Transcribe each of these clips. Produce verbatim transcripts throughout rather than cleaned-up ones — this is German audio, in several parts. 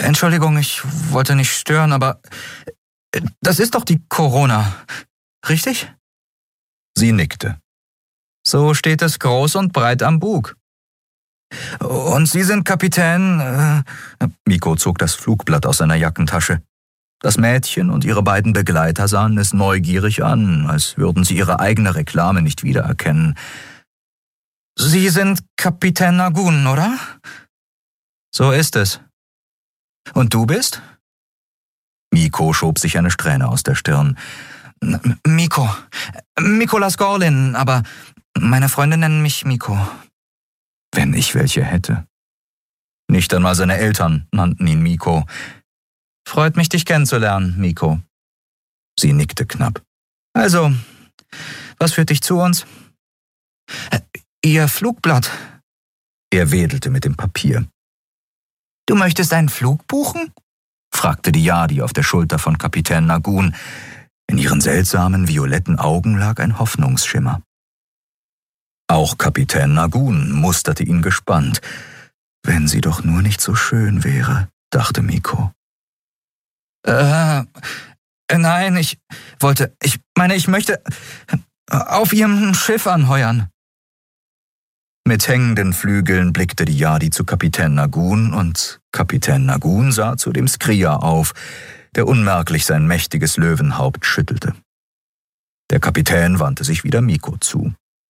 Entschuldigung, ich wollte nicht stören, aber das ist doch die Corona, richtig? Sie nickte. So steht es groß und breit am Bug. Und Sie sind Kapitän... Äh, Miko zog das Flugblatt aus seiner Jackentasche. Das Mädchen und ihre beiden Begleiter sahen es neugierig an, als würden sie ihre eigene Reklame nicht wiedererkennen. Sie sind Kapitän Nagun, oder? So ist es. Und du bist? Miko schob sich eine Strähne aus der Stirn. Miko. Mikolas Gorlin, aber meine Freunde nennen mich Miko. Wenn ich welche hätte. Nicht einmal seine Eltern nannten ihn Miko. Freut mich, dich kennenzulernen, Miko. Sie nickte knapp. Also, was führt dich zu uns? Ihr Flugblatt. Er wedelte mit dem Papier. Du möchtest einen Flug buchen? Fragte die Yadi auf der Schulter von Kapitän Nagun. In ihren seltsamen, violetten Augen lag ein Hoffnungsschimmer. Auch Kapitän Nagun musterte ihn gespannt. Wenn sie doch nur nicht so schön wäre, dachte Miko. Äh, nein, ich wollte, ich meine, ich möchte auf ihrem Schiff anheuern. Mit hängenden Flügeln blickte die Yadi zu Kapitän Nagun und Kapitän Nagun sah zu dem Skria auf, der unmerklich sein mächtiges Löwenhaupt schüttelte. Der Kapitän wandte sich wieder Miko zu.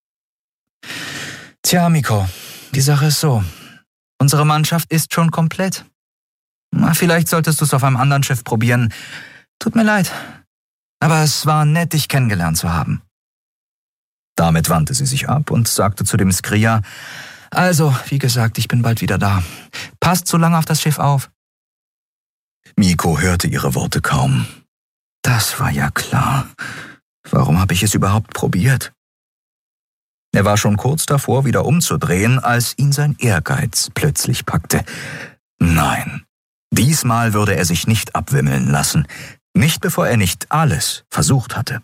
Tja, Miko, die Sache ist so. Unsere Mannschaft ist schon komplett. Na, vielleicht solltest du es auf einem anderen Schiff probieren. Tut mir leid. Aber es war nett, dich kennengelernt zu haben. Damit wandte sie sich ab und sagte zu dem Skria, also, wie gesagt, ich bin bald wieder da. Passt so lange auf das Schiff auf. Miko hörte ihre Worte kaum. Das war ja klar. Warum habe ich es überhaupt probiert? Er war schon kurz davor, wieder umzudrehen, als ihn sein Ehrgeiz plötzlich packte. Nein, diesmal würde er sich nicht abwimmeln lassen, nicht bevor er nicht alles versucht hatte.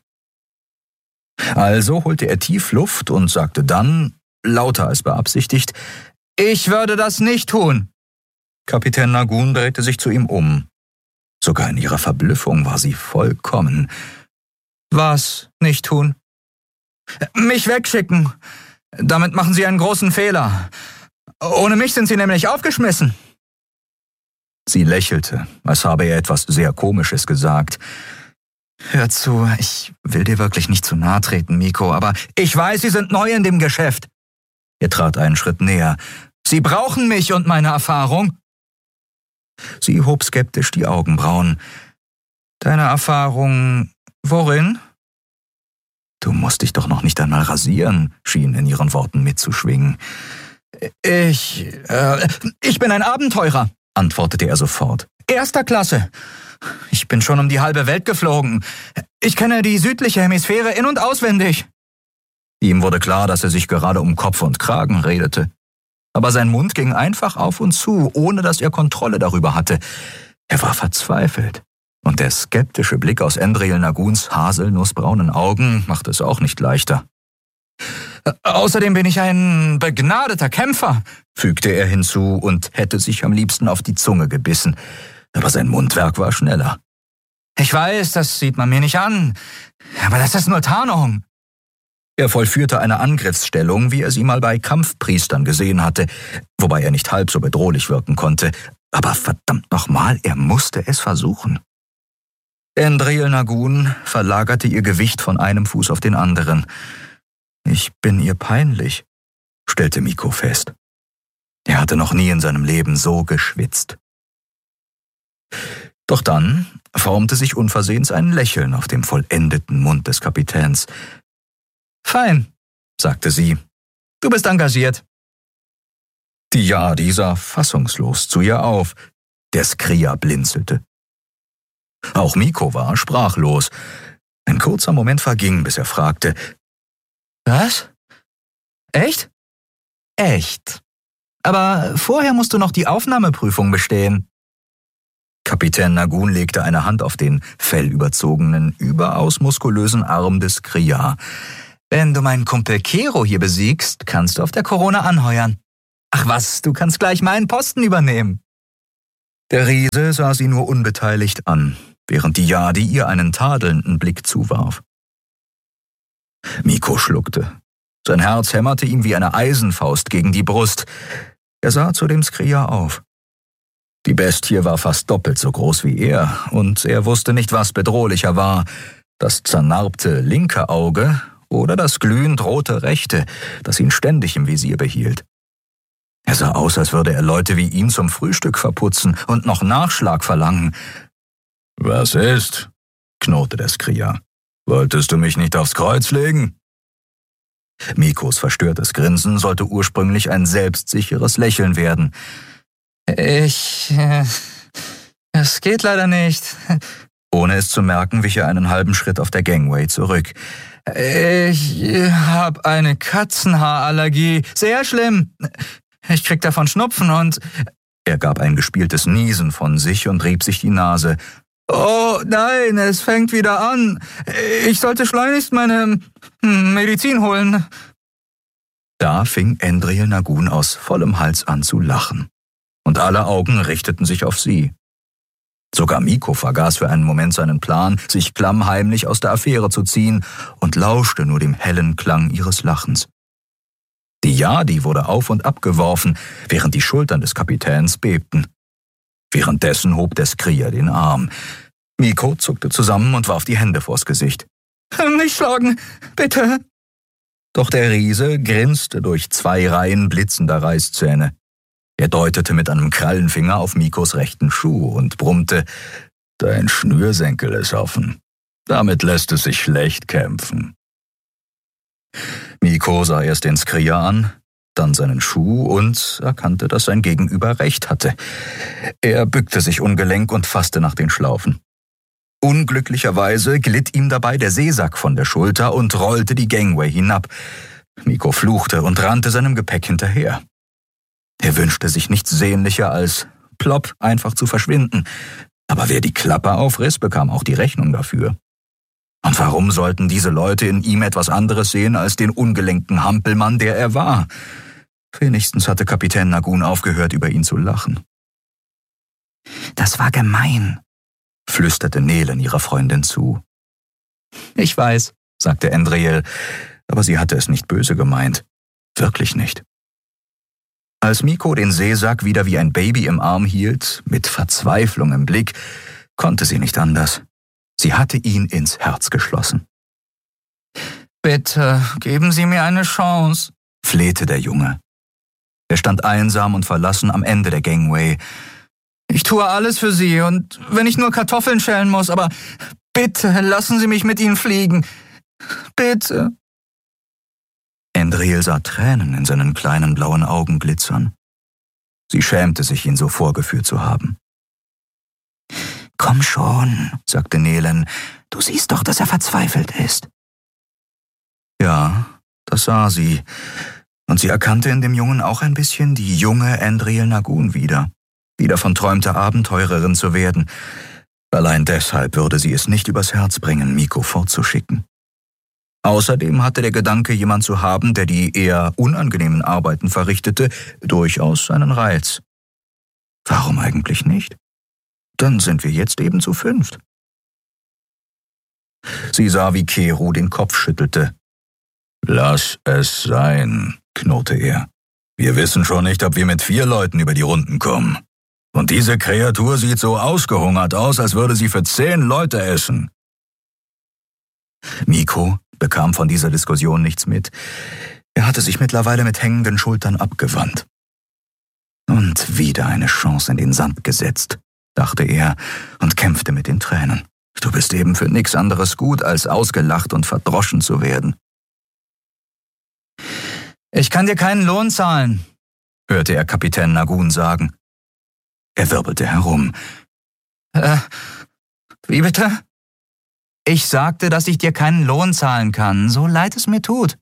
Also holte er tief Luft und sagte dann, lauter als beabsichtigt, »Ich würde das nicht tun!« Kapitän Nagun drehte sich zu ihm um. Sogar in ihrer Verblüffung war sie vollkommen. »Was nicht tun?« »Mich wegschicken. Damit machen Sie einen großen Fehler. Ohne mich sind Sie nämlich aufgeschmissen.« Sie lächelte, als habe er etwas sehr Komisches gesagt. »Hör zu, ich will dir wirklich nicht zu nahe treten, Miko, aber ich weiß, Sie sind neu in dem Geschäft.« Er trat einen Schritt näher. »Sie brauchen mich und meine Erfahrung.« Sie hob skeptisch die Augenbrauen. »Deine Erfahrung worin?« »Du musst dich doch noch nicht einmal rasieren«, schien in ihren Worten mitzuschwingen. »Ich, äh, ich bin ein Abenteurer«, antwortete er sofort. »Erster Klasse. Ich bin schon um die halbe Welt geflogen. Ich kenne die südliche Hemisphäre in- und auswendig.« Ihm wurde klar, dass er sich gerade um Kopf und Kragen redete. Aber sein Mund ging einfach auf und zu, ohne dass er Kontrolle darüber hatte. Er war verzweifelt. Und der skeptische Blick aus Endril Naguns haselnussbraunen Augen machte es auch nicht leichter. »Außerdem bin ich ein begnadeter Kämpfer«, fügte er hinzu und hätte sich am liebsten auf die Zunge gebissen. Aber sein Mundwerk war schneller. »Ich weiß, das sieht man mir nicht an, aber das ist nur Tarnung.« Er vollführte eine Angriffsstellung, wie er sie mal bei Kampfpriestern gesehen hatte, wobei er nicht halb so bedrohlich wirken konnte. Aber verdammt nochmal, er musste es versuchen. Endril Nagun verlagerte ihr Gewicht von einem Fuß auf den anderen. »Ich bin ihr peinlich«, stellte Miko fest. Er hatte noch nie in seinem Leben so geschwitzt. Doch dann formte sich unversehens ein Lächeln auf dem vollendeten Mund des Kapitäns. »Fein«, sagte sie, »du bist engagiert.« Die Yadi sah fassungslos zu ihr auf. Der Skria blinzelte. Auch Miko war sprachlos. Ein kurzer Moment verging, bis er fragte, »Was? Echt?« »Echt. Aber vorher musst du noch die Aufnahmeprüfung bestehen.« Kapitän Nagun legte eine Hand auf den fellüberzogenen, überaus muskulösen Arm des Skria. »Wenn du meinen Kumpel Kero hier besiegst, kannst du auf der Corona anheuern. Ach was, du kannst gleich meinen Posten übernehmen.« Der Riese sah sie nur unbeteiligt an, während die Yadi ihr einen tadelnden Blick zuwarf. Miko schluckte. Sein Herz hämmerte ihm wie eine Eisenfaust gegen die Brust. Er sah zu dem Skria auf. Die Bestie war fast doppelt so groß wie er, und er wusste nicht, was bedrohlicher war, das zernarbte linke Auge oder das glühend rote rechte, das ihn ständig im Visier behielt. Er sah aus, als würde er Leute wie ihn zum Frühstück verputzen und noch Nachschlag verlangen. »Was ist?« knurrte der Skria. »Wolltest du mich nicht aufs Kreuz legen?« Mikos verstörtes Grinsen sollte ursprünglich ein selbstsicheres Lächeln werden. Ich... Äh, es geht leider nicht. Ohne es zu merken, wich er einen halben Schritt auf der Gangway zurück. Ich habe eine Katzenhaarallergie. Sehr schlimm. Ich krieg davon Schnupfen und... Er gab ein gespieltes Niesen von sich und rieb sich die Nase. Oh nein, es fängt wieder an. Ich sollte schleunigst meine Medizin holen. Da fing Endriel Nagun aus vollem Hals an zu lachen. Und alle Augen richteten sich auf sie. Sogar Miko vergaß für einen Moment seinen Plan, sich klammheimlich aus der Affäre zu ziehen, und lauschte nur dem hellen Klang ihres Lachens. Die Yadi wurde auf und ab geworfen, während die Schultern des Kapitäns bebten. Währenddessen hob der Skria den Arm. Miko zuckte zusammen und warf die Hände vors Gesicht. »Nicht schlagen, bitte!« Doch der Riese grinste durch zwei Reihen blitzender Reißzähne. Er deutete mit einem Krallenfinger auf Mikos rechten Schuh und brummte, »Dein Schnürsenkel ist offen. Damit lässt es sich schlecht kämpfen.« Miko sah erst den Skria an, dann seinen Schuh und erkannte, dass sein Gegenüber recht hatte. Er bückte sich ungelenk und fasste nach den Schlaufen. Unglücklicherweise glitt ihm dabei der Seesack von der Schulter und rollte die Gangway hinab. Miko fluchte und rannte seinem Gepäck hinterher. Er wünschte sich nichts sehnlicher als, plopp, einfach zu verschwinden. Aber wer die Klappe aufriss, bekam auch die Rechnung dafür. Und warum sollten diese Leute in ihm etwas anderes sehen als den ungelenkten Hampelmann, der er war? Wenigstens hatte Kapitän Nagun aufgehört, über ihn zu lachen. »Das war gemein«, flüsterte Nelen ihrer Freundin zu. »Ich weiß«, sagte Endriel, aber sie hatte es nicht böse gemeint. Wirklich nicht. Als Miko den Seesack wieder wie ein Baby im Arm hielt, mit Verzweiflung im Blick, konnte sie nicht anders. Sie hatte ihn ins Herz geschlossen. »Bitte, geben Sie mir eine Chance«, flehte der Junge. Er stand einsam und verlassen am Ende der Gangway. »Ich tue alles für Sie, und wenn ich nur Kartoffeln schälen muss, aber bitte lassen Sie mich mit Ihnen fliegen. Bitte.« Endriel sah Tränen in seinen kleinen blauen Augen glitzern. Sie schämte sich, ihn so vorgeführt zu haben. »Komm schon«, sagte Nelen, »du siehst doch, dass er verzweifelt ist.« Ja, das sah sie, und sie erkannte in dem Jungen auch ein bisschen die junge Endriel Nagun wieder, die davon träumte, Abenteurerin zu werden. Allein deshalb würde sie es nicht übers Herz bringen, Miko fortzuschicken. Außerdem hatte der Gedanke, jemand zu haben, der die eher unangenehmen Arbeiten verrichtete, durchaus seinen Reiz. Warum eigentlich nicht? Dann sind wir jetzt eben zu fünft. Sie sah, wie Keru den Kopf schüttelte. »Lass es sein«, knurrte er. »Wir wissen schon nicht, ob wir mit vier Leuten über die Runden kommen. Und diese Kreatur sieht so ausgehungert aus, als würde sie für zehn Leute essen.« Miko bekam von dieser Diskussion nichts mit. Er hatte sich mittlerweile mit hängenden Schultern abgewandt. Und wieder eine Chance in den Sand gesetzt, dachte er und kämpfte mit den Tränen. Du bist eben für nichts anderes gut, als ausgelacht und verdroschen zu werden. »Ich kann dir keinen Lohn zahlen«, hörte er Kapitän Nagun sagen. Er wirbelte herum. Äh, wie bitte? »Ich sagte, dass ich dir keinen Lohn zahlen kann, so leid es mir tut.«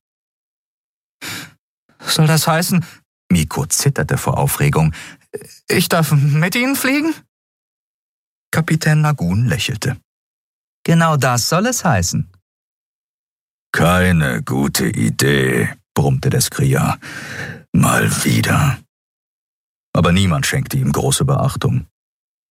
»Soll das heißen...« Miko zitterte vor Aufregung. »Ich darf mit Ihnen fliegen?« Kapitän Nagun lächelte. »Genau das soll es heißen.« »Keine gute Idee«, brummte der Skria. »Mal wieder.« Aber niemand schenkte ihm große Beachtung.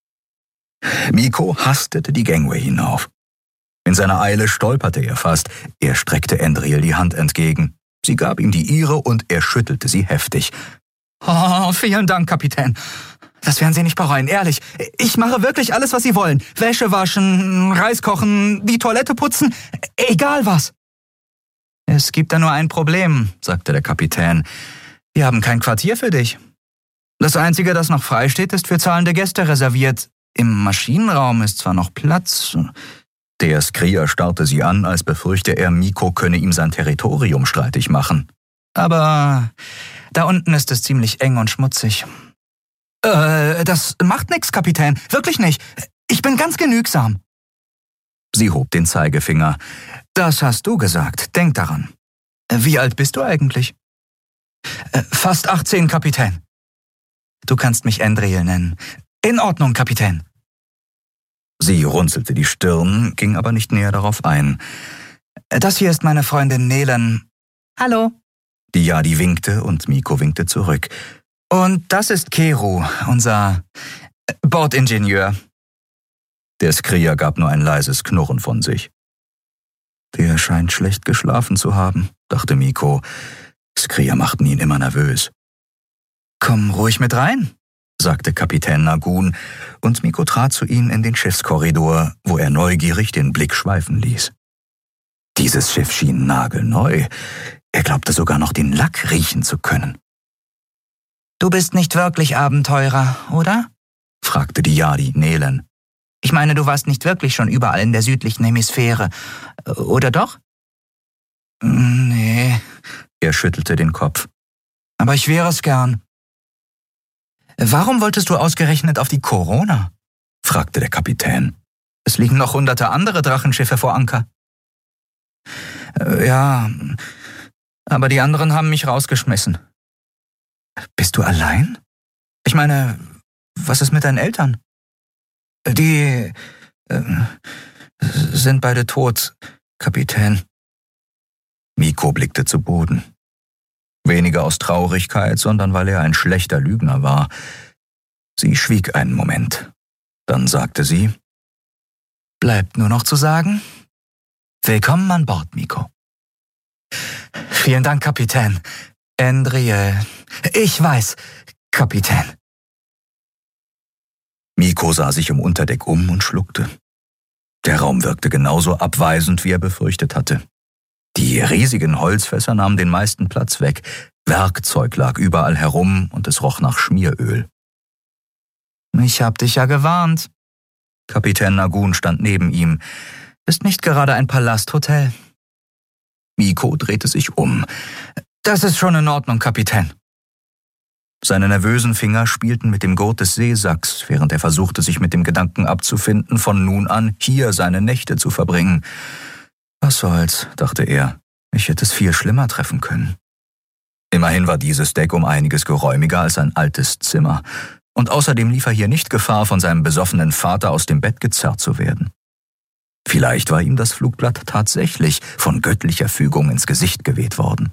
Mikko hastete die Gangway hinauf. In seiner Eile stolperte er fast. Er streckte Andriel die Hand entgegen. Sie gab ihm die ihre und er schüttelte sie heftig. Oh, vielen Dank, Kapitän. Das werden Sie nicht bereuen, ehrlich. Ich mache wirklich alles, was Sie wollen. Wäsche waschen, Reis kochen, die Toilette putzen, egal was. Es gibt da nur ein Problem, sagte der Kapitän. Wir haben kein Quartier für dich. Das Einzige, das noch frei steht, ist für zahlende Gäste reserviert. Im Maschinenraum ist zwar noch Platz. Der Skrier starrte sie an, als befürchte er, Mikko könne ihm sein Territorium streitig machen. Aber da unten ist es ziemlich eng und schmutzig. Äh, das macht nix, Kapitän. Wirklich nicht. Ich bin ganz genügsam. Sie hob den Zeigefinger. Das hast du gesagt. Denk daran. Wie alt bist du eigentlich? Fast achtzehn, Kapitän. Du kannst mich Andriel nennen. In Ordnung, Kapitän. Sie runzelte die Stirn, ging aber nicht näher darauf ein. Das hier ist meine Freundin Nelen. Hallo. Die Jadi winkte und Mikko winkte zurück. Und das ist Keru, unser Bordingenieur. Der Skrier gab nur ein leises Knurren von sich. Der scheint schlecht geschlafen zu haben, dachte Mikko. Skrier machten ihn immer nervös. Komm ruhig mit rein, sagte Kapitän Nagun, und Mikko trat zu ihnen in den Schiffskorridor, wo er neugierig den Blick schweifen ließ. Dieses Schiff schien nagelneu. Er glaubte sogar noch den Lack riechen zu können. Du bist nicht wirklich Abenteurer, oder? fragte die Jadi Nelen. Ich meine, du warst nicht wirklich schon überall in der südlichen Hemisphäre, oder doch? Nee, er schüttelte den Kopf. Aber ich wäre es gern. Warum wolltest du ausgerechnet auf die Corona? fragte der Kapitän. Es liegen noch hunderte andere Drachenschiffe vor Anker. Ja, aber die anderen haben mich rausgeschmissen. Bist du allein? Ich meine, was ist mit deinen Eltern? Die äh, sind beide tot, Kapitän. Mikko blickte zu Boden. Weniger aus Traurigkeit, sondern weil er ein schlechter Lügner war. Sie schwieg einen Moment. Dann sagte sie, bleibt nur noch zu sagen, willkommen an Bord, Mikko. Vielen Dank, Kapitän. Andriel. Ich weiß, Kapitän. Mikko sah sich im Unterdeck um und schluckte. Der Raum wirkte genauso abweisend, wie er befürchtet hatte. Die riesigen Holzfässer nahmen den meisten Platz weg. Werkzeug lag überall herum und es roch nach Schmieröl. Ich hab dich ja gewarnt. Kapitän Nagun stand neben ihm. Ist nicht gerade ein Palasthotel. Mikko drehte sich um. Das ist schon in Ordnung, Kapitän. Seine nervösen Finger spielten mit dem Gurt des Seesacks, während er versuchte, sich mit dem Gedanken abzufinden, von nun an hier seine Nächte zu verbringen. Was soll's, dachte er. Ich hätte es viel schlimmer treffen können. Immerhin war dieses Deck um einiges geräumiger als ein altes Zimmer. Und außerdem lief er hier nicht Gefahr, von seinem besoffenen Vater aus dem Bett gezerrt zu werden. Vielleicht war ihm das Flugblatt tatsächlich von göttlicher Fügung ins Gesicht geweht worden.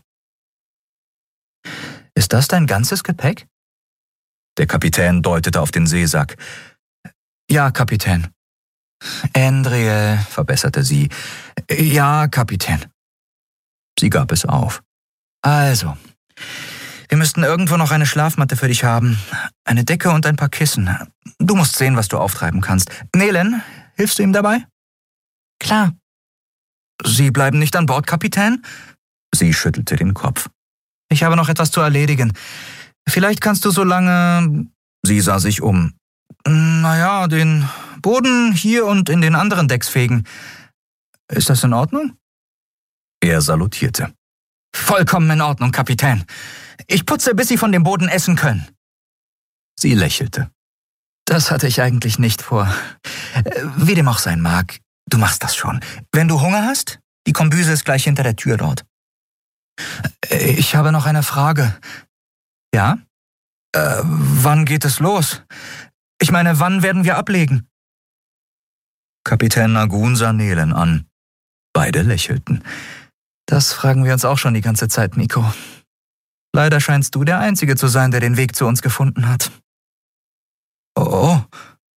Ist das dein ganzes Gepäck? Der Kapitän deutete auf den Seesack. Ja, Kapitän. Andriel, verbesserte sie. Ja, Kapitän. Sie gab es auf. Also, wir müssten irgendwo noch eine Schlafmatte für dich haben, eine Decke und ein paar Kissen. Du musst sehen, was du auftreiben kannst. Nelen, hilfst du ihm dabei? Klar. Sie bleiben nicht an Bord, Kapitän? Sie schüttelte den Kopf. Ich habe noch etwas zu erledigen. Vielleicht kannst du so lange... Sie sah sich um. Naja, den Boden hier und in den anderen Decks fegen. Ist das in Ordnung? Er salutierte. Vollkommen in Ordnung, Kapitän. Ich putze, bis Sie von dem Boden essen können. Sie lächelte. Das hatte ich eigentlich nicht vor. Wie dem auch sein mag, du machst das schon. Wenn du Hunger hast, die Kombüse ist gleich hinter der Tür dort. Ich habe noch eine Frage. Ja? Äh, wann geht es los? Ich meine, wann werden wir ablegen? Kapitän Nagun sah Nelen an. Beide lächelten. Das fragen wir uns auch schon die ganze Zeit, Mikko. Leider scheinst du der Einzige zu sein, der den Weg zu uns gefunden hat. Oh,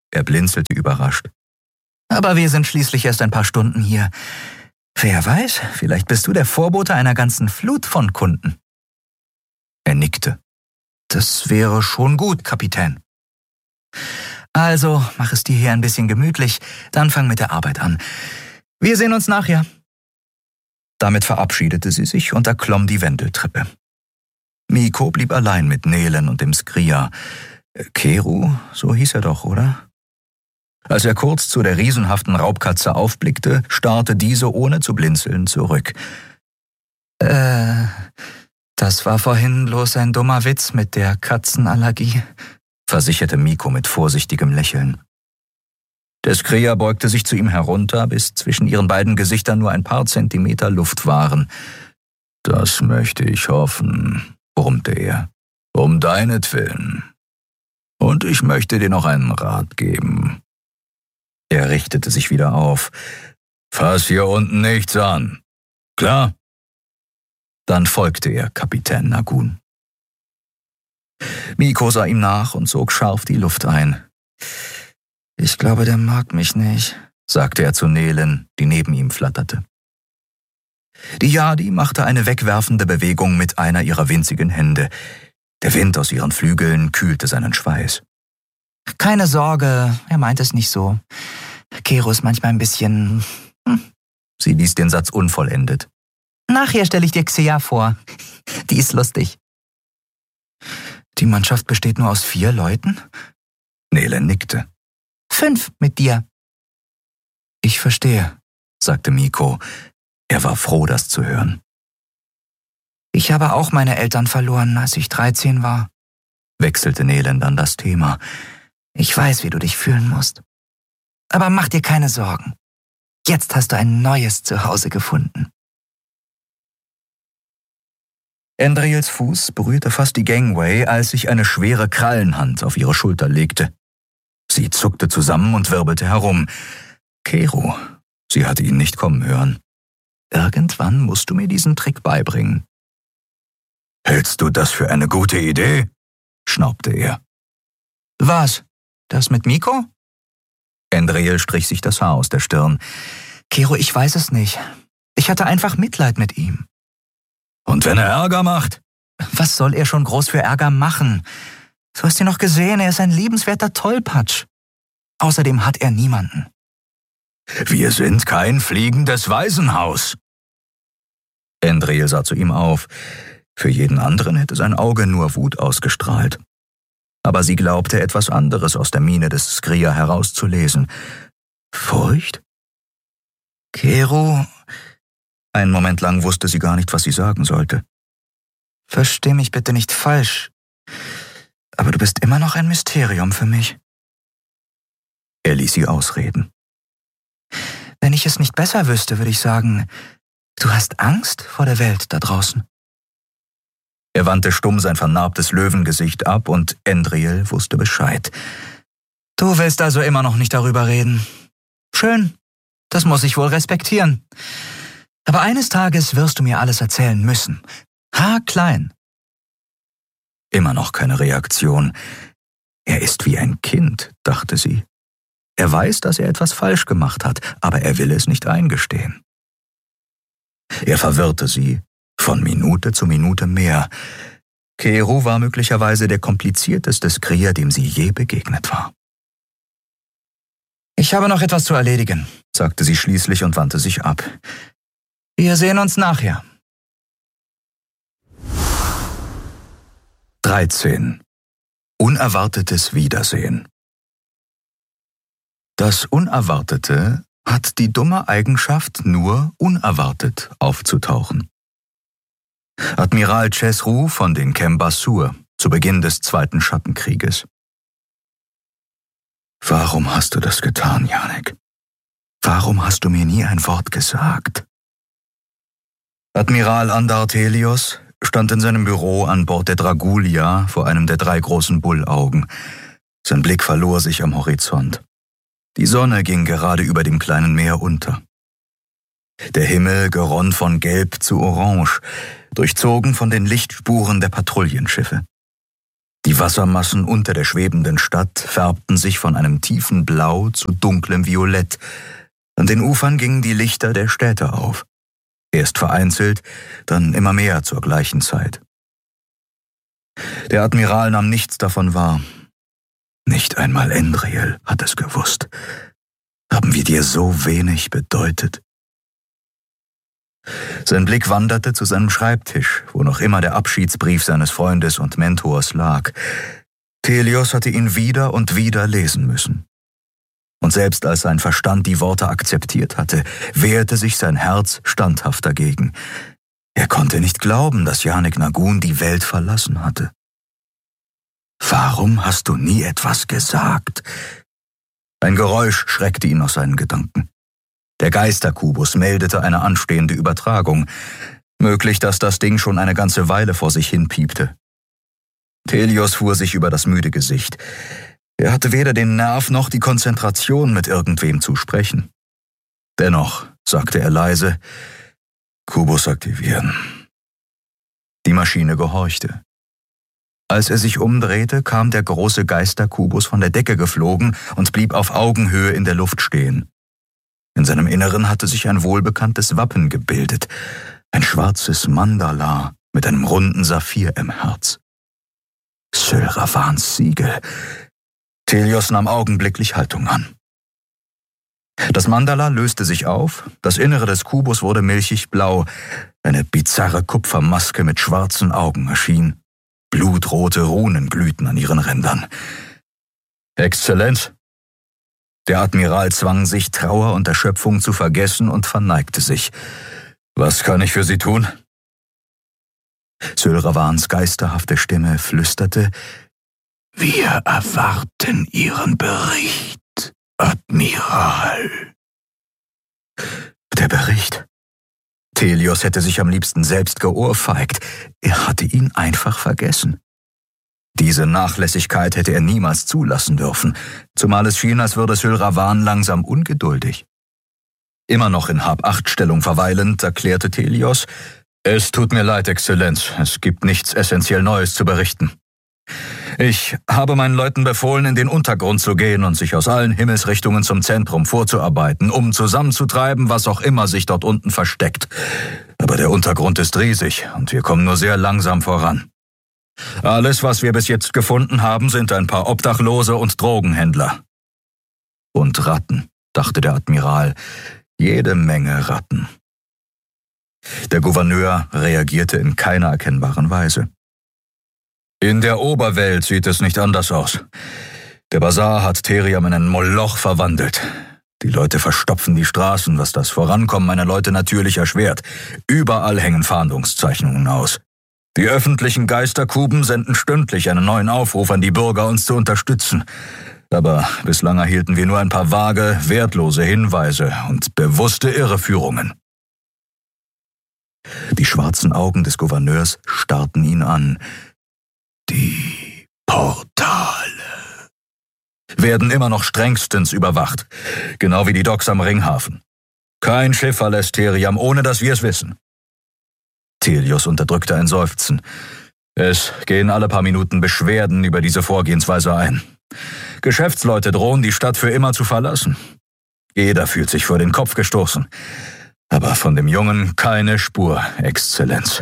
Er blinzelte überrascht. Aber wir sind schließlich erst ein paar Stunden hier. Wer weiß, vielleicht bist du der Vorbote einer ganzen Flut von Kunden. Er nickte. Das wäre schon gut, Kapitän. Also, mach es dir hier ein bisschen gemütlich, dann fang mit der Arbeit an. Wir sehen uns nachher. Damit verabschiedete sie sich und erklomm die Wendeltreppe. Mikko blieb allein mit Nelen und dem Skria. Keru, so hieß er doch, oder? Als er kurz zu der riesenhaften Raubkatze aufblickte, starrte diese ohne zu blinzeln zurück. Äh, das war vorhin bloß ein dummer Witz mit der Katzenallergie, versicherte Mikko mit vorsichtigem Lächeln. Der Skria beugte sich zu ihm herunter, bis zwischen ihren beiden Gesichtern nur ein paar Zentimeter Luft waren. »Das möchte ich hoffen«, brummte er, »um deinetwillen. Und ich möchte dir noch einen Rat geben.« Er richtete sich wieder auf. »Fass hier unten nichts an. Klar?« Dann folgte er Kapitän Nagun. Mikko sah ihm nach und sog scharf die Luft ein. »Ich glaube, der mag mich nicht«, sagte er zu Nelen, die neben ihm flatterte. Die Yadi machte eine wegwerfende Bewegung mit einer ihrer winzigen Hände. Der Wind aus ihren Flügeln kühlte seinen Schweiß. »Keine Sorge, er meint es nicht so. Keru ist manchmal ein bisschen...« hm. Sie ließ den Satz unvollendet. »Nachher stelle ich dir Xia vor. Die ist lustig.« »Die Mannschaft besteht nur aus vier Leuten?« Nelen nickte. »Fünf mit dir.« »Ich verstehe«, sagte Mikko. Er war froh, das zu hören. »Ich habe auch meine Eltern verloren, als ich dreizehn war«, wechselte Nelen dann das Thema. »Ich weiß, wie du dich fühlen musst. Aber mach dir keine Sorgen. Jetzt hast du ein neues Zuhause gefunden.« Endriels Fuß berührte fast die Gangway, als sich eine schwere Krallenhand auf ihre Schulter legte. Sie zuckte zusammen und wirbelte herum. Keru, sie hatte ihn nicht kommen hören. Irgendwann musst du mir diesen Trick beibringen. »Hältst du das für eine gute Idee?« schnaubte er. »Was? Das mit Mikko?« Endriel strich sich das Haar aus der Stirn. »Keru, ich weiß es nicht. Ich hatte einfach Mitleid mit ihm.« »Und wenn er Ärger macht?« »Was soll er schon groß für Ärger machen? Du hast ihn noch gesehen, er ist ein liebenswerter Tollpatsch. Außerdem hat er niemanden.« »Wir sind kein fliegendes Waisenhaus.« Endriel sah zu ihm auf. Für jeden anderen hätte sein Auge nur Wut ausgestrahlt. Aber sie glaubte, etwas anderes aus der Miene des Skria herauszulesen. Furcht? »Keru...« Einen Moment lang wusste sie gar nicht, was sie sagen sollte. »Versteh mich bitte nicht falsch, aber du bist immer noch ein Mysterium für mich.« Er ließ sie ausreden. »Wenn ich es nicht besser wüsste, würde ich sagen, du hast Angst vor der Welt da draußen.« Er wandte stumm sein vernarbtes Löwengesicht ab und Endriel wusste Bescheid. »Du willst also immer noch nicht darüber reden. Schön, das muss ich wohl respektieren. Aber eines Tages wirst du mir alles erzählen müssen. Haarklein.« Immer noch keine Reaktion. Er ist wie ein Kind, dachte sie. Er weiß, dass er etwas falsch gemacht hat, aber er will es nicht eingestehen. Er verwirrte sie, von Minute zu Minute mehr. Keru war möglicherweise der komplizierteste Skria, dem sie je begegnet war. »Ich habe noch etwas zu erledigen«, sagte sie schließlich und wandte sich ab. »Wir sehen uns nachher.« dreizehn. Unerwartetes Wiedersehen. Das Unerwartete hat die dumme Eigenschaft, nur unerwartet aufzutauchen. Admiral Chesru von den Kembasur zu Beginn des Zweiten Schattenkrieges. Warum hast du das getan, Janek? Warum hast du mir nie ein Wort gesagt? Admiral Andartelios stand in seinem Büro an Bord der Dragulia vor einem der drei großen Bullaugen. Sein Blick verlor sich am Horizont. Die Sonne ging gerade über dem kleinen Meer unter. Der Himmel geronn von Gelb zu Orange, durchzogen von den Lichtspuren der Patrouillenschiffe. Die Wassermassen unter der schwebenden Stadt färbten sich von einem tiefen Blau zu dunklem Violett. An den Ufern gingen die Lichter der Städte auf. Erst vereinzelt, dann immer mehr zur gleichen Zeit. Der Admiral nahm nichts davon wahr. Nicht einmal Endriel hat es gewusst. Haben wir dir so wenig bedeutet? Sein Blick wanderte zu seinem Schreibtisch, wo noch immer der Abschiedsbrief seines Freundes und Mentors lag. Thelios hatte ihn wieder und wieder lesen müssen. Und selbst als sein Verstand die Worte akzeptiert hatte, wehrte sich sein Herz standhaft dagegen. Er konnte nicht glauben, dass Yanik Nagun die Welt verlassen hatte. »Warum hast du nie etwas gesagt?« Ein Geräusch schreckte ihn aus seinen Gedanken. Der Geisterkubus meldete eine anstehende Übertragung. Möglich, dass das Ding schon eine ganze Weile vor sich hin piepte. Thelios fuhr sich über das müde Gesicht. Er hatte weder den Nerv noch die Konzentration, mit irgendwem zu sprechen. Dennoch, sagte er leise, »Kubus aktivieren.« Die Maschine gehorchte. Als er sich umdrehte, kam der große Geisterkubus von der Decke geflogen und blieb auf Augenhöhe in der Luft stehen. In seinem Inneren hatte sich ein wohlbekanntes Wappen gebildet, ein schwarzes Mandala mit einem runden Saphir im Herz. Syl Ravans Siegel. Thelios nahm augenblicklich Haltung an. Das Mandala löste sich auf, das Innere des Kubus wurde milchig blau, eine bizarre Kupfermaske mit schwarzen Augen erschien. Blutrote Runen glühten an ihren Rändern. »Exzellenz!« Der Admiral zwang sich, Trauer und Erschöpfung zu vergessen und verneigte sich. »Was kann ich für Sie tun?« Syl Ravans geisterhafte Stimme flüsterte, »Wir erwarten Ihren Bericht, Admiral.« Der Bericht? Thelios hätte sich am liebsten selbst geohrfeigt. Er hatte ihn einfach vergessen. Diese Nachlässigkeit hätte er niemals zulassen dürfen, zumal es schien, als würde Syl Ravan langsam ungeduldig. Immer noch in Hab-Acht-Stellung verweilend, erklärte Thelios, »Es tut mir leid, Exzellenz, es gibt nichts essentiell Neues zu berichten. Ich habe meinen Leuten befohlen, in den Untergrund zu gehen und sich aus allen Himmelsrichtungen zum Zentrum vorzuarbeiten, um zusammenzutreiben, was auch immer sich dort unten versteckt. Aber der Untergrund ist riesig und wir kommen nur sehr langsam voran. Alles, was wir bis jetzt gefunden haben, sind ein paar Obdachlose und Drogenhändler. Und Ratten, dachte der Admiral, jede Menge Ratten. Der Gouverneur reagierte in keiner erkennbaren Weise. In der Oberwelt sieht es nicht anders aus. Der Basar hat Theriam in einen Moloch verwandelt. Die Leute verstopfen die Straßen, was das Vorankommen meiner Leute natürlich erschwert. Überall hängen Fahndungszeichnungen aus. Die öffentlichen Geisterkuben senden stündlich einen neuen Aufruf an die Bürger, uns zu unterstützen. Aber bislang erhielten wir nur ein paar vage, wertlose Hinweise und bewusste Irreführungen. Die schwarzen Augen des Gouverneurs starrten ihn an. Die Portale werden immer noch strengstens überwacht, genau wie die Docks am Ringhafen. Kein Schiff verlässt Theriam, ohne dass wir es wissen. Thelios unterdrückte ein Seufzen. Es gehen alle paar Minuten Beschwerden über diese Vorgehensweise ein. Geschäftsleute drohen, die Stadt für immer zu verlassen. Jeder fühlt sich vor den Kopf gestoßen. Aber von dem Jungen keine Spur, Exzellenz.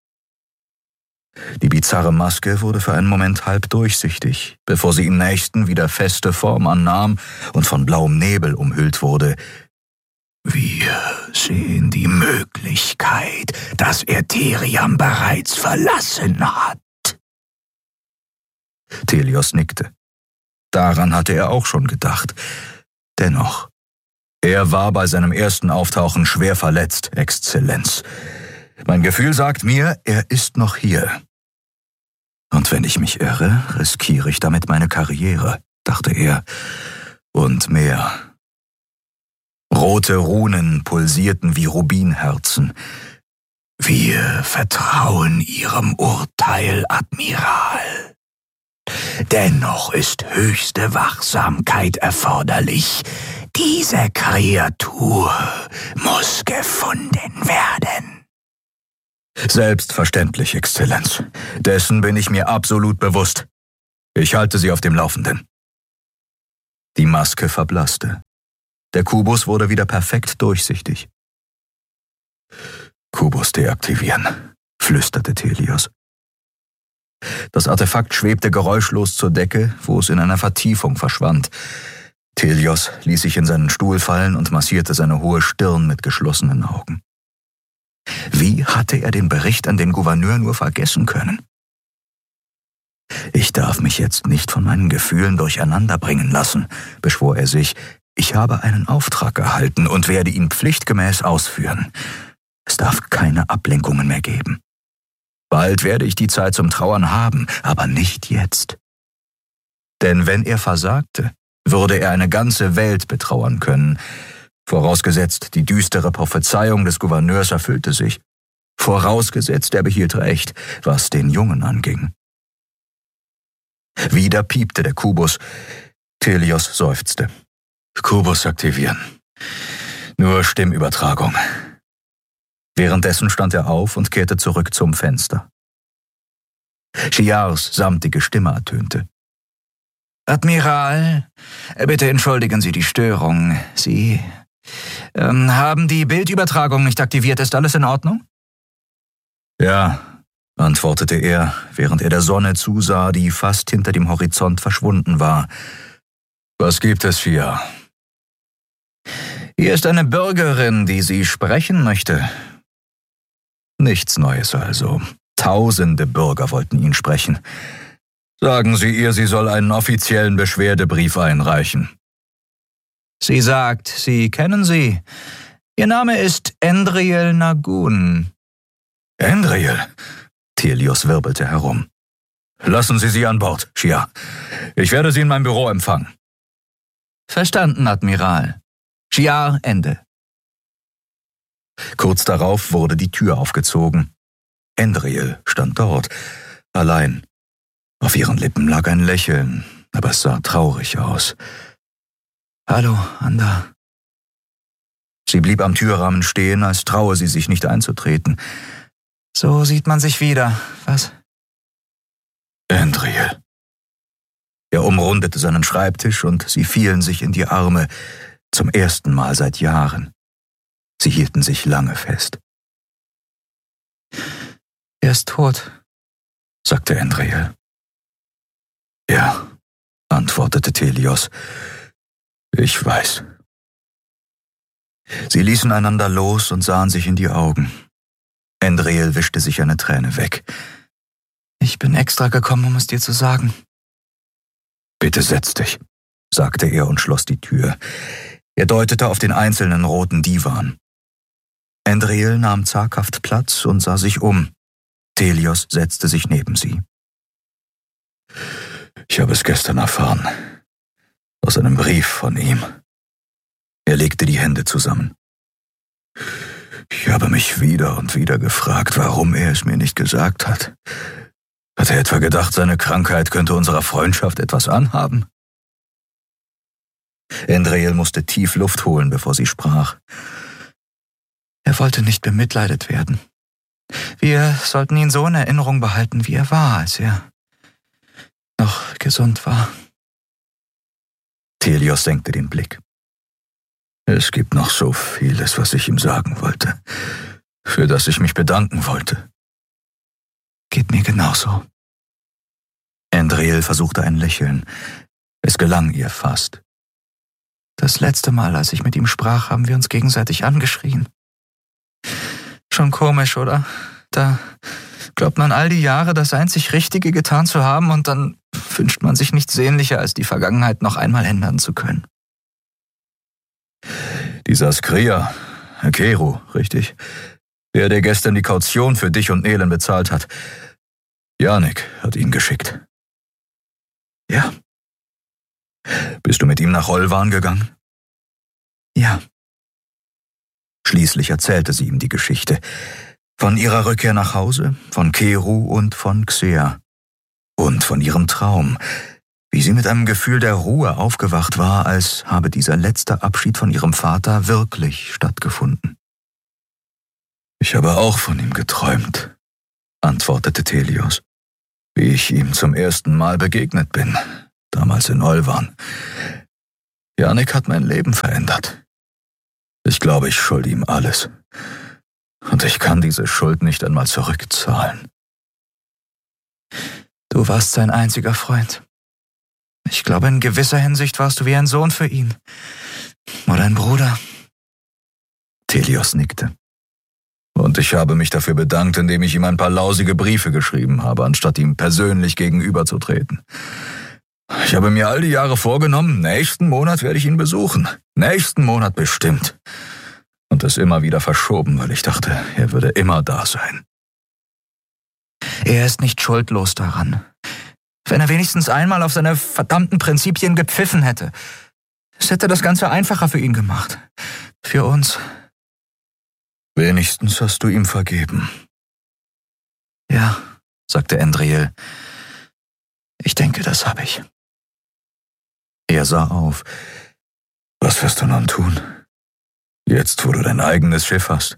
Die bizarre Maske wurde für einen Moment halb durchsichtig, bevor sie im nächsten wieder feste Form annahm und von blauem Nebel umhüllt wurde. Wir sehen die Möglichkeit, dass er Theriam bereits verlassen hat. Thelios nickte. Daran hatte er auch schon gedacht. Dennoch, er war bei seinem ersten Auftauchen schwer verletzt, Exzellenz. Mein Gefühl sagt mir, er ist noch hier. Und wenn ich mich irre, riskiere ich damit meine Karriere, dachte er. Und mehr. Rote Runen pulsierten wie Rubinherzen. Wir vertrauen Ihrem Urteil, Admiral. Dennoch ist höchste Wachsamkeit erforderlich. Diese Kreatur muss gefunden werden. Selbstverständlich, Exzellenz. Dessen bin ich mir absolut bewusst. Ich halte Sie auf dem Laufenden. Die Maske verblasste. Der Kubus wurde wieder perfekt durchsichtig. Kubus deaktivieren, flüsterte Telios. Das Artefakt schwebte geräuschlos zur Decke, wo es in einer Vertiefung verschwand. Telios ließ sich in seinen Stuhl fallen und massierte seine hohe Stirn mit geschlossenen Augen. Wie hatte er den Bericht an den Gouverneur nur vergessen können? Ich darf mich jetzt nicht von meinen Gefühlen durcheinanderbringen lassen, beschwor er sich. Ich habe einen Auftrag erhalten und werde ihn pflichtgemäß ausführen. Es darf keine Ablenkungen mehr geben. Bald werde ich die Zeit zum Trauern haben, aber nicht jetzt. Denn wenn er versagte, würde er eine ganze Welt betrauern können. Vorausgesetzt, die düstere Prophezeiung des Gouverneurs erfüllte sich. Vorausgesetzt, er behielt Recht, was den Jungen anging. Wieder piepte der Kubus. Telios seufzte. Kubus aktivieren. Nur Stimmübertragung. Währenddessen stand er auf und kehrte zurück zum Fenster. Shiars samtige Stimme ertönte. Admiral, bitte entschuldigen Sie die Störung. Sie ähm, haben die Bildübertragung nicht aktiviert. Ist alles in Ordnung? Ja, antwortete er, während er der Sonne zusah, die fast hinter dem Horizont verschwunden war. Was gibt es, Shia? Hier ist eine Bürgerin, die Sie sprechen möchte. Nichts Neues also. Tausende Bürger wollten ihn sprechen. Sagen Sie ihr, sie soll einen offiziellen Beschwerdebrief einreichen. Sie sagt, Sie kennen sie. Ihr Name ist Endriel Nagun. Endriel? Telios wirbelte herum. Lassen Sie sie an Bord, Shia. Ich werde sie in meinem Büro empfangen. Verstanden, Admiral. Shia, Ende. Kurz darauf wurde die Tür aufgezogen. Endriel stand dort, allein. Auf ihren Lippen lag ein Lächeln, aber es sah traurig aus. Hallo, Anda. Sie blieb am Türrahmen stehen, als traue sie sich nicht einzutreten. So sieht man sich wieder, was? Endriel. Er umrundete seinen Schreibtisch und sie fielen sich in die Arme, zum ersten Mal seit Jahren. Sie hielten sich lange fest. Er ist tot, sagte Endriel. Ja, antwortete Telios. Ich weiß. Sie ließen einander los und sahen sich in die Augen. Endriel wischte sich eine Träne weg. Ich bin extra gekommen, um es dir zu sagen. Bitte setz dich, sagte er und schloss die Tür. Er deutete auf den einzelnen roten Divan. Endriel nahm zaghaft Platz und sah sich um. Telios setzte sich neben sie. Ich habe es gestern erfahren. Aus einem Brief von ihm. Er legte die Hände zusammen. Ich habe mich wieder und wieder gefragt, warum er es mir nicht gesagt hat. Hat er etwa gedacht, seine Krankheit könnte unserer Freundschaft etwas anhaben? Endriel musste tief Luft holen, bevor sie sprach. Er wollte nicht bemitleidet werden. Wir sollten ihn so in Erinnerung behalten, wie er war, als er noch gesund war. Telios senkte den Blick. Es gibt noch so vieles, was ich ihm sagen wollte, für das ich mich bedanken wollte. Geht mir genauso. Endriel versuchte ein Lächeln. Es gelang ihr fast. Das letzte Mal, als ich mit ihm sprach, haben wir uns gegenseitig angeschrien. Schon komisch, oder? Da glaubt man all die Jahre das einzig Richtige getan zu haben und dann wünscht man sich nichts sehnlicher, als die Vergangenheit noch einmal ändern zu können. Dieser Skria, Keru, richtig? Der, der gestern die Kaution für dich und Nelen bezahlt hat. Janik hat ihn geschickt. Ja. Bist du mit ihm nach Olvan gegangen? Ja. Schließlich erzählte sie ihm die Geschichte. Von ihrer Rückkehr nach Hause, von Keru und von Xea. Und von ihrem Traum, wie sie mit einem Gefühl der Ruhe aufgewacht war, als habe dieser letzte Abschied von ihrem Vater wirklich stattgefunden. Ich habe auch von ihm geträumt, antwortete Telios. wie ich ihm zum ersten Mal begegnet bin, damals in Olvan. Janek hat mein Leben verändert. Ich glaube, ich schulde ihm alles. Und ich kann diese Schuld nicht einmal zurückzahlen. Du warst sein einziger Freund. Ich glaube, in gewisser Hinsicht warst du wie ein Sohn für ihn. Oder ein Bruder. Telios nickte. Und ich habe mich dafür bedankt, indem ich ihm ein paar lausige Briefe geschrieben habe, anstatt ihm persönlich gegenüberzutreten. Ich habe mir all die Jahre vorgenommen, nächsten Monat werde ich ihn besuchen. Nächsten Monat bestimmt. Und es immer wieder verschoben, weil ich dachte, er würde immer da sein. Er ist nicht schuldlos daran. Wenn er wenigstens einmal auf seine verdammten Prinzipien gepfiffen hätte. Es hätte das Ganze einfacher für ihn gemacht. Für uns. Wenigstens hast du ihm vergeben. Ja, sagte Endriel. Ich denke, das habe ich. Er sah auf. Was wirst du nun tun? Jetzt, wo du dein eigenes Schiff hast.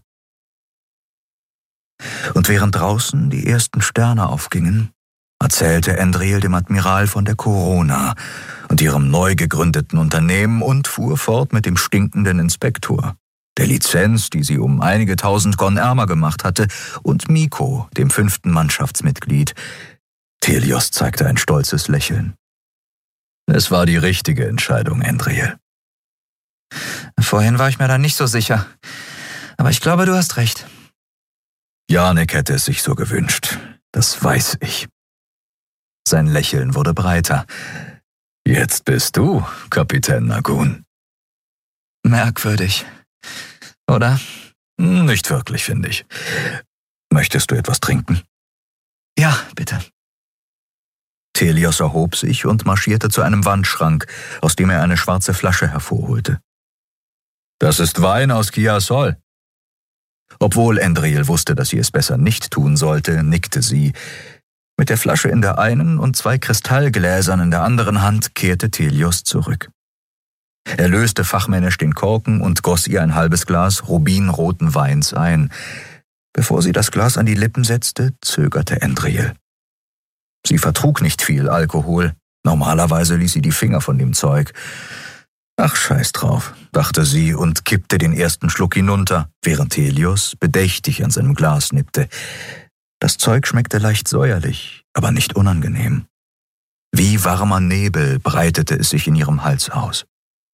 Und während draußen die ersten Sterne aufgingen, erzählte Endriel dem Admiral von der Corona und ihrem neu gegründeten Unternehmen und fuhr fort mit dem stinkenden Inspektor, der Lizenz, die sie um einige tausend Gon ärmer gemacht hatte, und Miko, dem fünften Mannschaftsmitglied. Telios zeigte ein stolzes Lächeln. Es war die richtige Entscheidung, Endriel. Vorhin war ich mir da nicht so sicher. Aber ich glaube, du hast recht. Janek hätte es sich so gewünscht. Das weiß ich. Sein Lächeln wurde breiter. Jetzt bist du, Kapitän Nagun. Merkwürdig. Oder? Nicht wirklich, finde ich. Möchtest du etwas trinken? Ja, bitte. Telios erhob sich und marschierte zu einem Wandschrank, aus dem er eine schwarze Flasche hervorholte. Das ist Wein aus Kiasol. Obwohl Endriel wusste, dass sie es besser nicht tun sollte, nickte sie. Mit der Flasche in der einen und zwei Kristallgläsern in der anderen Hand kehrte Telios zurück. Er löste fachmännisch den Korken und goss ihr ein halbes Glas rubinroten Weins ein. Bevor sie das Glas an die Lippen setzte, zögerte Endriel. Sie vertrug nicht viel Alkohol. Normalerweise ließ sie die Finger von dem Zeug. Ach, scheiß drauf, dachte sie und kippte den ersten Schluck hinunter, während Telios bedächtig an seinem Glas nippte. Das Zeug schmeckte leicht säuerlich, aber nicht unangenehm. Wie warmer Nebel breitete es sich in ihrem Hals aus.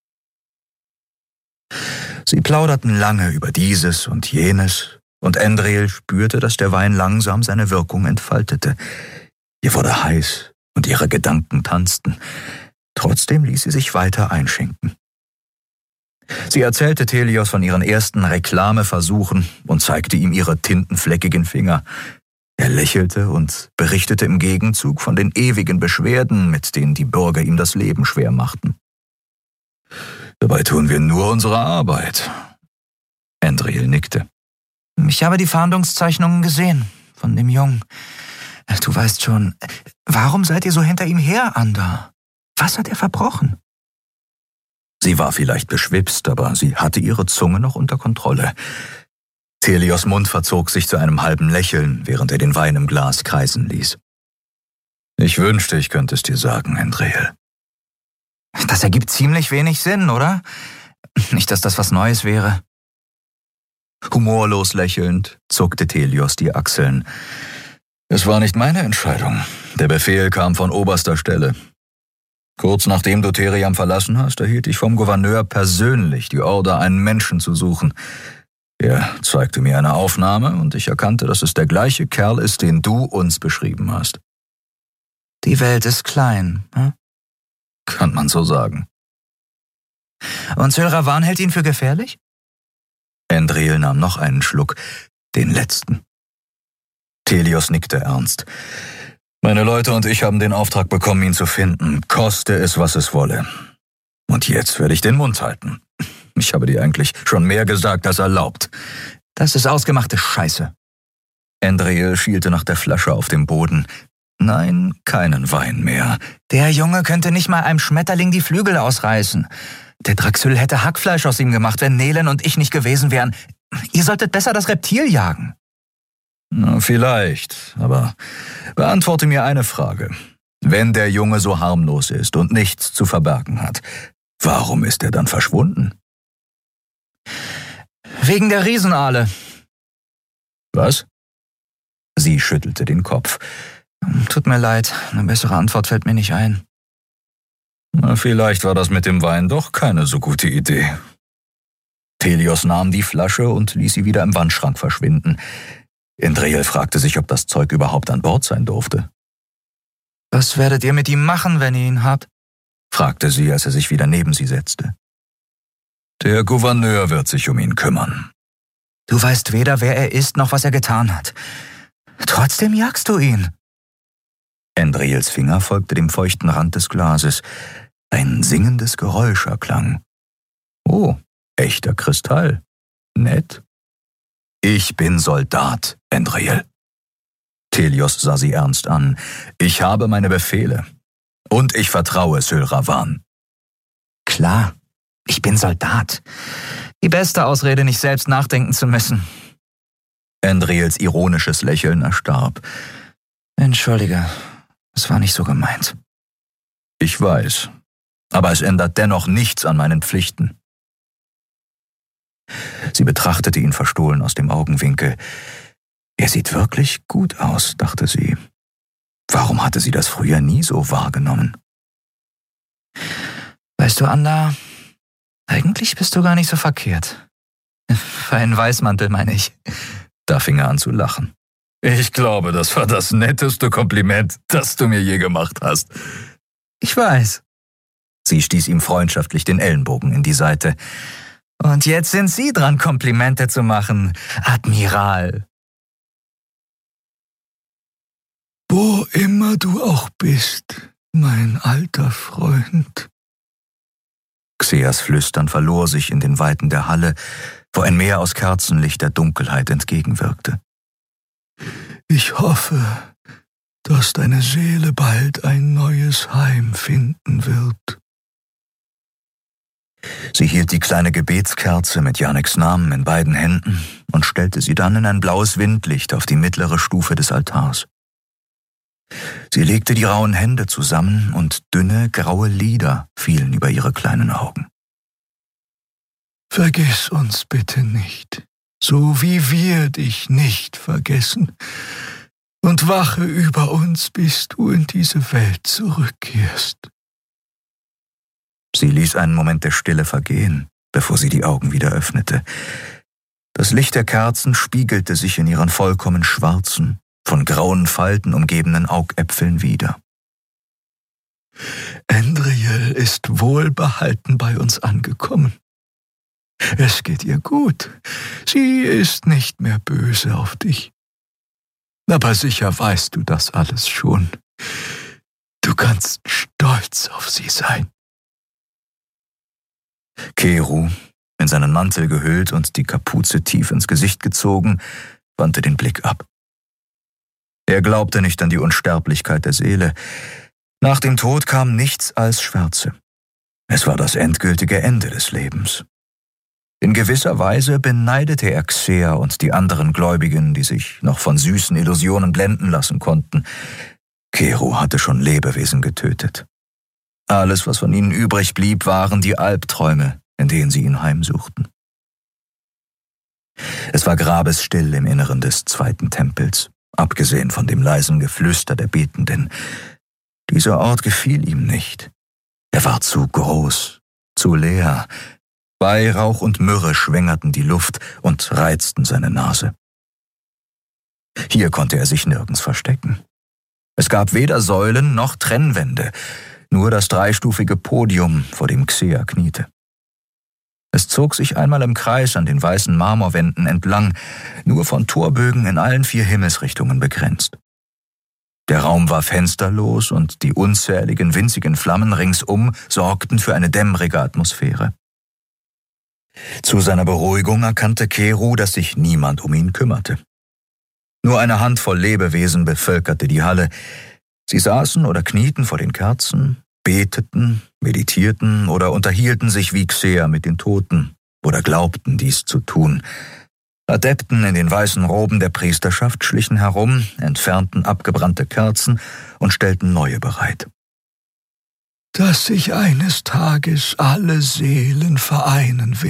Sie plauderten lange über dieses und jenes, und Endriel spürte, dass der Wein langsam seine Wirkung entfaltete. Ihr wurde heiß und ihre Gedanken tanzten. Trotzdem ließ sie sich weiter einschenken. Sie erzählte Telios von ihren ersten Reklameversuchen und zeigte ihm ihre tintenfleckigen Finger. Er lächelte und berichtete im Gegenzug von den ewigen Beschwerden, mit denen die Bürger ihm das Leben schwer machten. Dabei tun wir nur unsere Arbeit. Endriel nickte. Ich habe die Fahndungszeichnungen gesehen von dem Jungen. Du weißt schon, warum seid ihr so hinter ihm her, Ander? Was hat er verbrochen? Sie war vielleicht beschwipst, aber sie hatte ihre Zunge noch unter Kontrolle. Telios Mund verzog sich zu einem halben Lächeln, während er den Wein im Glas kreisen ließ. Ich wünschte, ich könnte es dir sagen, Endriel. Das ergibt ziemlich wenig Sinn, oder? Nicht, dass das was Neues wäre. Humorlos lächelnd zuckte Telios die Achseln. Es war nicht meine Entscheidung. Der Befehl kam von oberster Stelle. Kurz nachdem du Theriam verlassen hast, erhielt ich vom Gouverneur persönlich die Order, einen Menschen zu suchen. Er zeigte mir eine Aufnahme und ich erkannte, dass es der gleiche Kerl ist, den du uns beschrieben hast. Die Welt ist klein, hm? Kann man so sagen. Und Sylravan hält ihn für gefährlich? Endriel nahm noch einen Schluck, den letzten. Telios nickte ernst. Meine Leute und ich haben den Auftrag bekommen, ihn zu finden, koste es, was es wolle. Und jetzt werde ich den Mund halten. Ich habe dir eigentlich schon mehr gesagt als erlaubt. Das ist ausgemachte Scheiße. Endriel schielte nach der Flasche auf dem Boden. Nein, keinen Wein mehr. Der Junge könnte nicht mal einem Schmetterling die Flügel ausreißen. Der Draxyl hätte Hackfleisch aus ihm gemacht, wenn Nelen und ich nicht gewesen wären. Ihr solltet besser das Reptil jagen. Na, vielleicht, aber beantworte mir eine Frage. Wenn der Junge so harmlos ist und nichts zu verbergen hat, warum ist er dann verschwunden? Wegen der Riesenaale. Was? Sie schüttelte den Kopf. Tut mir leid, eine bessere Antwort fällt mir nicht ein. Na, vielleicht war das mit dem Wein doch keine so gute Idee. Telios nahm die Flasche und ließ sie wieder im Wandschrank verschwinden. Indriel fragte sich, ob das Zeug überhaupt an Bord sein durfte. Was werdet ihr mit ihm machen, wenn ihr ihn habt? Fragte sie, als er sich wieder neben sie setzte. Der Gouverneur wird sich um ihn kümmern. Du weißt weder, wer er ist, noch was er getan hat. Trotzdem jagst du ihn. Indriels Finger folgte dem feuchten Rand des Glases. Ein singendes Geräusch erklang. Oh, echter Kristall. Nett. Ich bin Soldat, Indriel. Telios sah sie ernst an. Ich habe meine Befehle. Und ich vertraue Syl Ravan. Klar, ich bin Soldat. Die beste Ausrede, nicht selbst nachdenken zu müssen. Indriels ironisches Lächeln erstarb. Entschuldige, es war nicht so gemeint. Ich weiß, aber es ändert dennoch nichts an meinen Pflichten. Sie betrachtete ihn verstohlen aus dem Augenwinkel. Er sieht wirklich gut aus, dachte sie. Warum hatte sie das früher nie so wahrgenommen? Weißt du, Anda, eigentlich bist du gar nicht so verkehrt. Für einen Weißmantel, meine ich. Da fing er an zu lachen. Ich glaube, das war das netteste Kompliment, das du mir je gemacht hast. Ich weiß. Sie stieß ihm freundschaftlich den Ellenbogen in die Seite. Und jetzt sind Sie dran, Komplimente zu machen, Admiral. Wo immer du auch bist, mein alter Freund. Xeas Flüstern verlor sich in den Weiten der Halle, wo ein Meer aus Kerzenlicht der Dunkelheit entgegenwirkte. Ich hoffe, dass deine Seele bald ein neues Heim finden wird. Sie hielt die kleine Gebetskerze mit Janeks Namen in beiden Händen und stellte sie dann in ein blaues Windlicht auf die mittlere Stufe des Altars. Sie legte die rauen Hände zusammen und dünne, graue Lider fielen über ihre kleinen Augen. Vergiss uns bitte nicht, so wie wir dich nicht vergessen, und wache über uns, bis du in diese Welt zurückkehrst. Sie ließ einen Moment der Stille vergehen, bevor sie die Augen wieder öffnete. Das Licht der Kerzen spiegelte sich in ihren vollkommen schwarzen, von grauen Falten umgebenen Augäpfeln wider. Indriel ist wohlbehalten bei uns angekommen. Es geht ihr gut. Sie ist nicht mehr böse auf dich. Aber sicher weißt du das alles schon. Du kannst stolz auf sie sein. Keru, in seinen Mantel gehüllt und die Kapuze tief ins Gesicht gezogen, wandte den Blick ab. Er glaubte nicht an die Unsterblichkeit der Seele. Nach dem Tod kam nichts als Schwärze. Es war das endgültige Ende des Lebens. In gewisser Weise beneidete er Xea und die anderen Gläubigen, die sich noch von süßen Illusionen blenden lassen konnten. Keru hatte schon Lebewesen getötet. Alles, was von ihnen übrig blieb, waren die Albträume, in denen sie ihn heimsuchten. Es war grabesstill im Inneren des zweiten Tempels, abgesehen von dem leisen Geflüster der Betenden. Dieser Ort gefiel ihm nicht. Er war zu groß, zu leer. Weihrauch und Myrrhe schwängerten die Luft und reizten seine Nase. Hier konnte er sich nirgends verstecken. Es gab weder Säulen noch Trennwände, nur das dreistufige Podium, vor dem Xea kniete. Es zog sich einmal im Kreis an den weißen Marmorwänden entlang, nur von Torbögen in allen vier Himmelsrichtungen begrenzt. Der Raum war fensterlos und die unzähligen winzigen Flammen ringsum sorgten für eine dämmerige Atmosphäre. Zu seiner Beruhigung erkannte Keru, dass sich niemand um ihn kümmerte. Nur eine Handvoll Lebewesen bevölkerte die Halle. Sie saßen oder knieten vor den Kerzen, beteten, meditierten oder unterhielten sich wie Xea mit den Toten oder glaubten, dies zu tun. Adepten in den weißen Roben der Priesterschaft schlichen herum, entfernten abgebrannte Kerzen und stellten neue bereit. Dass sich eines Tages alle Seelen vereinen werden.